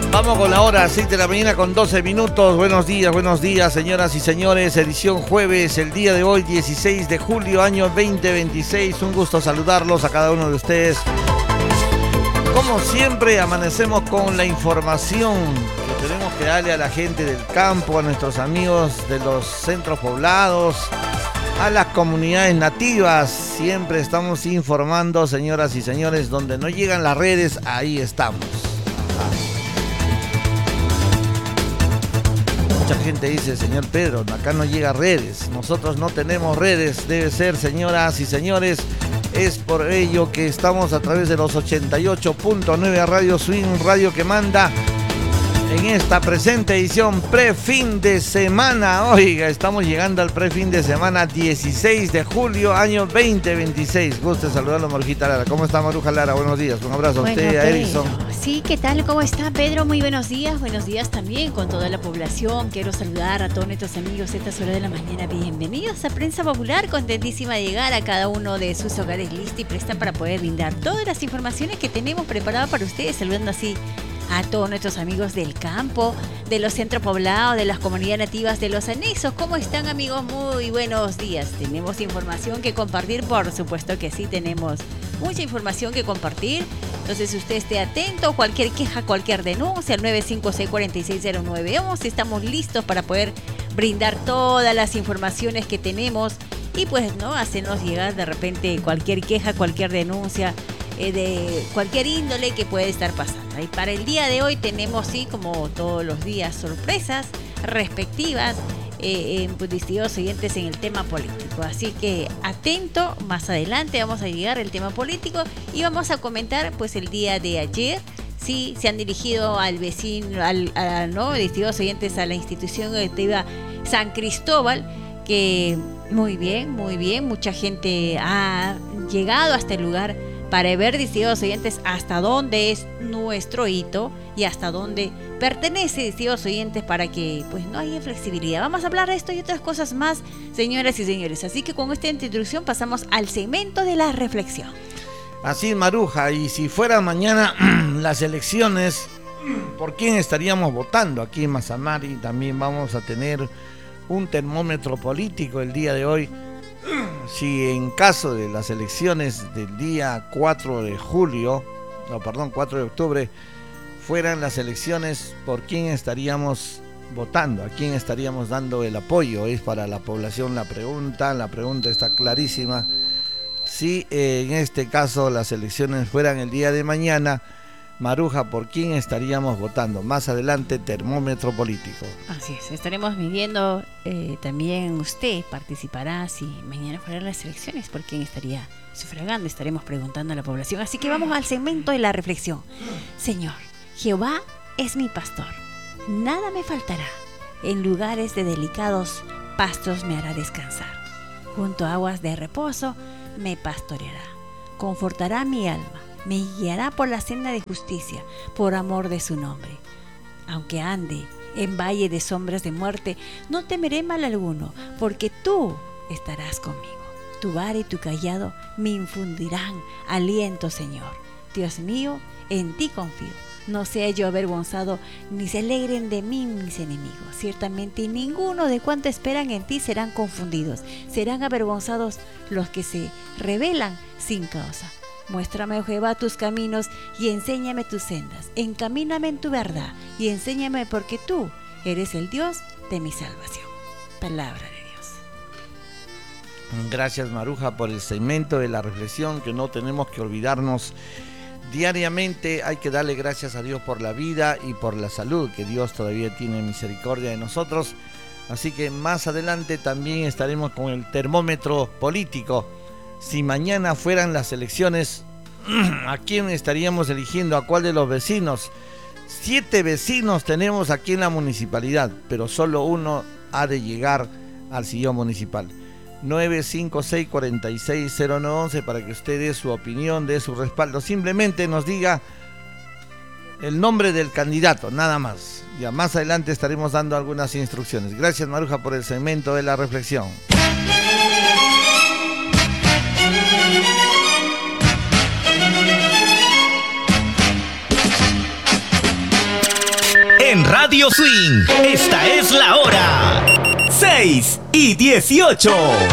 Vamos con la hora, 6 de la mañana con 12 minutos. Buenos días, señoras y señores. Edición jueves, el día de hoy, 16 de julio, año 2026. Un gusto saludarlos a cada uno de ustedes. Como siempre, amanecemos con la información que tenemos que darle a la gente del campo, a nuestros amigos de los centros poblados, a las comunidades nativas. Siempre estamos informando, señoras y señores. Donde no llegan las redes, ahí estamos. Mucha gente dice, señor Pedro, acá no llega redes, nosotros no tenemos redes. Debe ser, señoras y señores, es por ello que estamos a través de los 88.9 Radio Swing, radio que manda en esta presente edición pre-fin de semana. Oiga, estamos llegando al pre-fin de semana, 16 de julio, año 2026. Gusto saludarlo, Marujita Lara. ¿Cómo está, Maruja Lara? Buenos días. Un abrazo a usted, a Edison. Sí, ¿qué tal? ¿Cómo está, Pedro? Muy buenos días. Buenos días también con toda la población. Quiero saludar a todos nuestros amigos a estas horas de la mañana. Bienvenidos a Prensa Popular. Contentísima de llegar a cada uno de sus hogares lista y presta para poder brindar todas las informaciones que tenemos preparadas para ustedes. Saludando así a todos nuestros amigos del campo, de los centros poblados, de las comunidades nativas, de los anexos. ¿Cómo están, amigos? Muy buenos días. Tenemos información que compartir, por supuesto que sí, tenemos mucha información que compartir. Entonces usted esté atento, cualquier queja, cualquier denuncia, al 956-460911. Estamos listos para poder brindar todas las informaciones que tenemos y pues no hacernos llegar de repente cualquier queja, cualquier denuncia de cualquier índole que puede estar pasando. Y para el día de hoy tenemos, sí, como todos los días, sorpresas respectivas, distinguidos oyentes, en el tema político. Así que atento, más adelante vamos a llegar al tema político y vamos a comentar pues el día de ayer. Sí, se han dirigido al vecino, ¿no? Distinguidos oyentes, a la institución educativa San Cristóbal, que muy bien, mucha gente ha llegado hasta el lugar para ver, distinguidos oyentes, hasta dónde es nuestro hito y hasta dónde pertenece, distinguidos oyentes, para que pues no haya flexibilidad. Vamos a hablar de esto y otras cosas más, señoras y señores. Así que con esta introducción pasamos al segmento de la reflexión. Así, Maruja, y si fuera mañana las elecciones, ¿por quién estaríamos votando? Aquí en Mazamari también vamos a tener un termómetro político el día de hoy. Si en caso de las elecciones del día 4 de octubre, fueran las elecciones, ¿por quién estaríamos votando? ¿A quién estaríamos dando el apoyo? Es para la población la pregunta está clarísima. Si en este caso las elecciones fueran el día de mañana, Maruja, ¿por quién estaríamos votando? Más adelante, termómetro político. Así es, estaremos midiendo, también usted participará si mañana fueran las elecciones, ¿por quién estaría sufragando? Estaremos preguntando a la población. Así que vamos al segmento de la reflexión. Señor, Jehová es mi pastor, nada me faltará. En lugares de delicados pastos me hará descansar. Junto a aguas de reposo me pastoreará. Confortará mi alma. Me guiará por la senda de justicia, por amor de su nombre. Aunque ande en valle de sombras de muerte, no temeré mal alguno, porque tú estarás conmigo. Tu vara y tu cayado me infundirán aliento, Señor. Dios mío, en ti confío. No sea yo avergonzado, ni se alegren de mí mis enemigos. Ciertamente ninguno de cuantos esperan en ti serán confundidos. Serán avergonzados los que se rebelan sin causa. Muéstrame, oh Jehová, tus caminos y enséñame tus sendas. Encamíname en tu verdad y enséñame, porque tú eres el Dios de mi salvación. Palabra de Dios. Gracias, Maruja, por el segmento de la reflexión, que no tenemos que olvidarnos diariamente. Hay que darle gracias a Dios por la vida y por la salud, que Dios todavía tiene misericordia de nosotros. Así que más adelante también estaremos con el termómetro político. Si mañana fueran las elecciones, ¿a quién estaríamos eligiendo? ¿A cuál de los vecinos? 7 vecinos tenemos aquí en la municipalidad, pero solo uno ha de llegar al sillón municipal. 956-460911 para que usted dé su opinión, dé su respaldo. Simplemente nos diga el nombre del candidato, nada más. Ya más adelante estaremos dando algunas instrucciones. Gracias, Maruja, por el segmento de la reflexión. En Radio Swing, esta es la hora. 6:18.